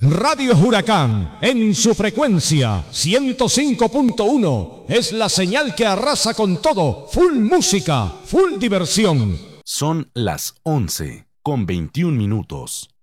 Radio Huracán, en su frecuencia 105.1, es la señal que arrasa con todo. Full música, full diversión. Son las 11:21.